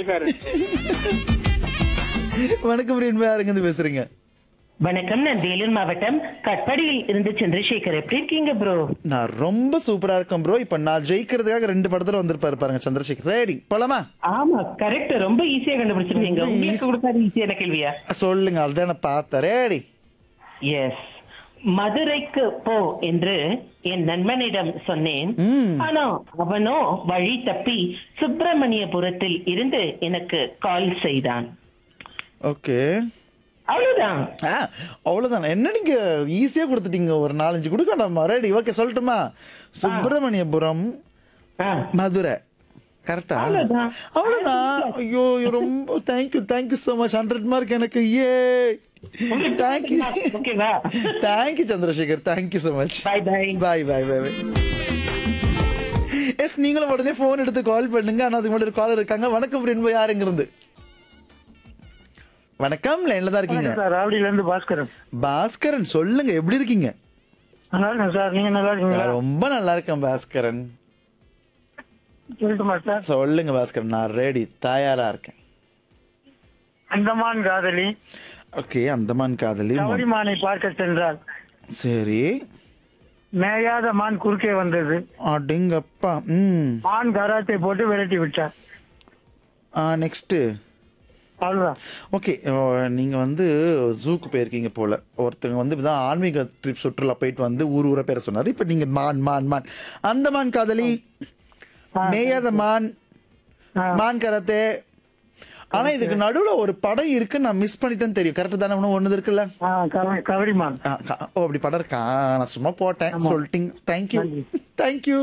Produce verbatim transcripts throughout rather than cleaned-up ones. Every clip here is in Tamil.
சந்திரசேகர். வணக்கம் ரெயின்போ, யாருங்க இருந்து பேசுறீங்க? வணக்கம், நான் வேலூர் மாவட்டம் கட்பாடியில் இருந்து சந்திரசேகர். எப்படி இருக்கீங்க ப்ரோ? நான் ரொம்ப சூப்பரா இருக்கேன் ப்ரோ. இப்ப நான் ஜெயிக்கிறதுக்காக ரெண்டு படத்துல வந்திருப்பாரு பாருங்க சந்திரசேகர். ரெடி போலாமா? ஆமா, கரெக்ட். ரொம்ப ஈஸியா கண்டுபிடிச்சிருக்கீங்க. ரொம்ப உங்களுக்கு easy. கொடுத்தாரு ஈஸியான கேள்வியா? சொல்லுங்க, அதுதான் நான் பார்த்தேன். ரெடி? எஸ். மதுரைக்கு போ என்று என் நண்பனிடம் சொன்னேன். ம். ஆனா அவனோ வழி தப்பி சுப்பிரமணியபுரத்தில் இருந்து எனக்கு கால் செய்தான். ஓகே. அவ்வளவுதான். ஆ, அவ்வளவுதான். என்ன நீங்க ஈஸியா கொடுத்துட்டீங்க, ஒரு நாலஞ்சு கொடுக்கண்டாமா? ரெடி, ஓகே, சொல்லட்டுமா? சுப்பிரமணியபுரம், ஆ, மதுரை. கரெக்டா? அவ்வளவுதான். அவ்வளவுதான். ஐயோ, ரொம்ப thank you thank you so much. Hundred mark எனக்கு. ஏ தேங்க்யூ ஓகேவா? Thank you Chandrasekhar, thank you so much. By by. Bye bye bye bye. S, நீங்களும் உடனே போன் எடுத்து கால் பண்ணுங்க. ஆனா அதுக்கு முன்னாடி காலர் இருக்காங்க. வணக்கம் ரெயின்போ, யாருங்க இருந்து? வணக்கம், லைன்ல தான் இருக்கீங்க. சார், ராவடியில இருந்து பாஸ்கரன். பாஸ்கரன், சொல்லுங்க, எப்படி இருக்கீங்க? நல்லா இருக்கேன் சார், நீங்க நல்லா இருக்கீங்களா? நான் ரொம்ப நல்லா இருக்கேன் பாஸ்கரன். சொல்லட்டுமா சார்? சொல்லுங்க பாஸ்கரன், நான் ரெடி, தயாரா இருக்கேன். அந்தமான் காதலி ஓகே, அந்தமான் காதலி. கவரிமானை பார்க்க சென்றாள். சரி. மேயாத மான் குறுக்கே வந்தது. அடிங்கப்பா. ம். மான் கராத்தை போட்டு விரட்டி விட்டார். நெக்ஸ்ட். அவ்வளவுதான். ஓகே, நீங்க வந்து ஜூக்கு போயிருக்கீங்க போல. ஒருத்தங்க வந்து இப்பதான் ஆன்மீக ட்ரிப் சுற்றுலா போயிட்டு வந்து ஊர் ஊரா பேர சொன்னாரு. இப்ப நீங்க மான் மான் மான் அந்தமான் காதலி, மேயாத மான், மான் கராத்தே. ஆனா இதுக்கு நடுவுல ஒரு படம் இருக்கு, நான் மிஸ் பண்ணிட்டேன்னு தெரியும். கரெக்ட் தானே? ஒண்ணு ஒண்ணு இருக்குல்ல? ஆ, கவ- கவரிமான். ஆ, க- ஓ, அப்படி படம் இருக்கா? நான் சும்மா போட்டேன், சொல்லிட்டீங்க. Thank you thank you.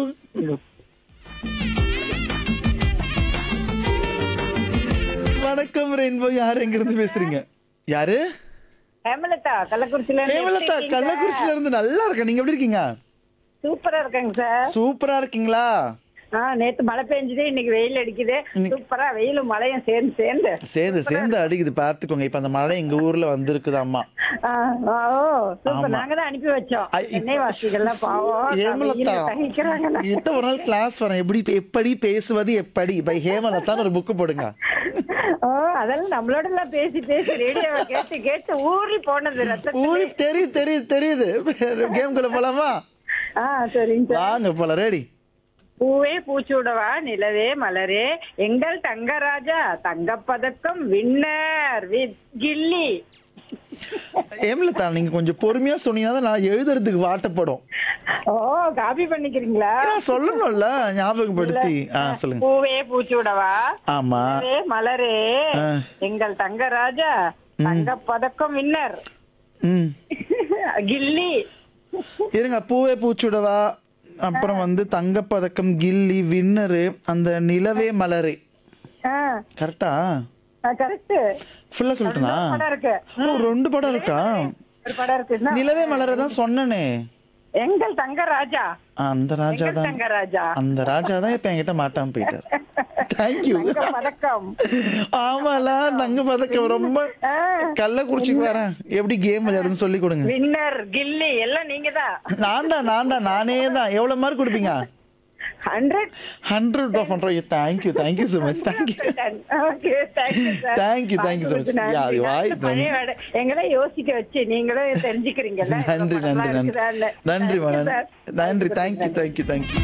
வணக்கம் ரெயின்போ, யாரு எங்க இருந்து பேசுறீங்க? யாரு? ஹேமலதா கள்ளக்குறிச்சியில இருந்து. ஹேமலதா, எப்படி இருக்கீங்க? கள்ளக்குறிச்சியில இருந்து. நல்லா இருக்கேன், நீங்க எப்படி இருக்கீங்க? சூப்பரா இருக்கேங்க சார். சூப்பரா இருக்கீங்களா? ஆ, நேத்து மழை பெஞ்சது, இன்னைக்கு வெயில் அடிக்குது. சூப்பரா வெயிலும் மழையும் சேர்ந்து சேர்ந்து சேர்ந்து சேர்ந்து அடிக்குது, பாத்துக்கோங்க. இப்ப அந்த மழை எங்க ஊர்ல வந்திருக்குதாம்மா. ஆ, ஆ, ஓ சூப்பர். ஆமா. நாங்க தான் அனுப்பி வச்சோம். ஐ, இப்ப- சென்னை வாசிகள்லாம் பாவம் ஹேமலதா, வெயில்ல தகிக்கிறாங்க. கிட்ட ஒரு நாள் கிளாஸ் வரேன். எப்படி எப்படி பேசுவது எப்படி பை ஹேமலதான் ஒரு புக் போடுங்க. ஓ, அதெல்லாம் நம்மளோட எல்லாம் பேசி பேசி ரேடியோவை கேட்டு கேட்டு ஊறி போனது ரத்தத்துல. ஊரி தெரியுது தெரியுது தெரியுது. கேம்குள்ள போலாமா? ஆ, சரிங்க சார். வாங்க போலாம். ரெடி? பூவே பூச்சூடவா நிலவே மலரே எங்கள் தங்கராஜா தங்கப்பதக்கம் வின்னர் வித் கில்லி. ஹேமலதா, நீங்க கொஞ்சம் பொறுமையா சொன்னீங்கன்னா தான் நான் எழுதுறதுக்கு வாட்டப்படும். ஓ, காப்பி பண்ணிக்கிறீங்களா? நான் சொல்லணும்ல, ஞாபகப்படுத்தி. ஆ, சொல்லுங்க. பூவே பூச்சூடவா ஆமா. மலரே மலரே ஆ. எங்கள் தங்கராஜா தங்க பதக்கம் வின்னர் ம். கில்லி. இருங்க, பூவே பூச்சுடவா, அப்புறம் வந்து தங்கப்பதக்கம், கில்லி, வின்னரு, அந்த நிலவே மலரே. கரெக்டா? கரெக்ட். ஃபுல்லா சொல்லிட்டேனா? படம் இருக்கு. ஓ, ரெண்டு படம் இருக்கா? ஒரு படம் இருக்கு. நிலவே மலரை தான் சொன்னனே. எங்கள் தங்கராஜா. அந்த ராஜா எங்கள் தான். தங்கராஜா. அந்த ராஜா தான் இப்ப என்கிட்ட மாட்டாம போயிட்டார். தேங்க்யூ. தங்க பதக்கம். ஆமால, தங்க பதக்கம். ரொம்ப கள்ளக்குறிச்சிக்கு வரேன், எப்படி கேம் விளையாடுன்னு சொல்லி கொடுங்க. வின்னர் கில்லி எல்லாம் நீங்க தான். நான் தான் நான் தான் நானே தான். எவ்வளவு மார்க் கொடுப்பீங்க? Hundred. Hundred of hundred. Thank you thank you so much. Thank you okay, thank you sir. Thank you thank you so much. யா, வாய் எங்களை யோசிக்க வச்சு நீங்களும் தெரிஞ்சுக்கிறீங்கல்ல. நன்றி நன்றி நன்றி நன்றி நன்றி. Thank you thank you thank you.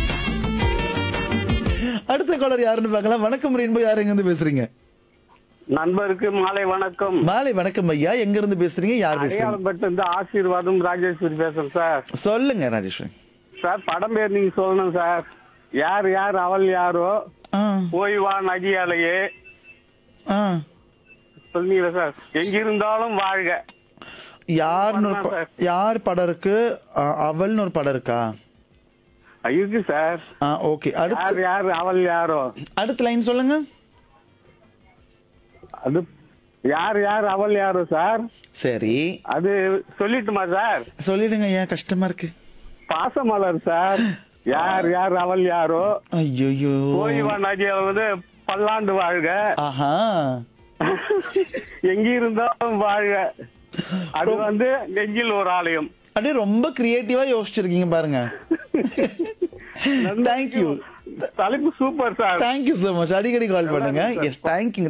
அடுத்த காலர் யாருன்னு பார்க்கலாம். வணக்கம் ரெயின்போ, யாரு எங்க இருந்து பேசுறீங்க? நண்பருக்கு மாலை வணக்கம். மாலை வணக்கம் ஐயா, எங்க இருந்து பேசுறீங்க? யார் பேசுறீங்க? அடையாளப்பட்டு இருந்து ஆசீர்வாதம் ராஜேஸ்வரி பேசுறேன் சார். சொல்லுங்க ராஜேஸ்வரி. சார், படம் பேர் நீங்க சொல்லணும் சார். யார் யார் அவள் யாரோ, ஆ ஓய்வா நதியாலையே ஆ சொன்னீங்களா சார்? எங்கிருந்தாலும் வாழ்க. யாருன்னு ஒரு ப- யார் படம் இருக்கு? ஆ, அவள்னு ஒரு படம் இருக்கா? இருக்கு சார். ஆ, ஓகே. யார் அடுத்து யார் அவள் யாரோ, அடுத்த லைன் சொல்லுங்க. அது யார் யார் அவள் யாரோ சார். சரி, அது சொல்லிட்டுமா சார்? சொல்லிடுங்க. ஏன் கஷ்டமா இருக்கு? பாசமலர் சார். யார் யார் அவள் யாரோ, ஐயோ. ஓய்வா நதியால வந்து பல்லாண்டு வாழ்க. ஆஹா. எங்கிருந்தாலும் வாழ்க. அது வந்து நெஞ்சில் ஒரு ஆலயம். அப்படியே ரொம்ப கிரியேட்டிவா யோசிச்சிருக்கீங்க பாருங்க. தேங்க்யூ தலைப்பு super sir. Thank you so much. அடிக்கடி கால் பண்ணுங்க. S, thank you